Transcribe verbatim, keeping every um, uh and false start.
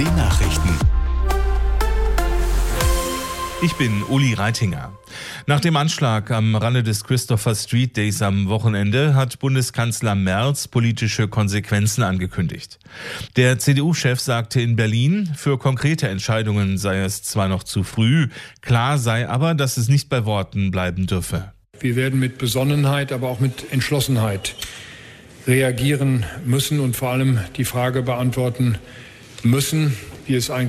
D Nachrichten. Ich bin Uli Reitinger. Nach dem Anschlag am Rande des Christopher Street Days am Wochenende hat Bundeskanzler Merz politische Konsequenzen angekündigt. Der C D U-Chef sagte in Berlin, für konkrete Entscheidungen sei es zwar noch zu früh, klar sei aber, dass es nicht bei Worten bleiben dürfe. Wir werden mit Besonnenheit, aber auch mit Entschlossenheit reagieren müssen und vor allem die Frage beantworten müssen, wie es eigentlich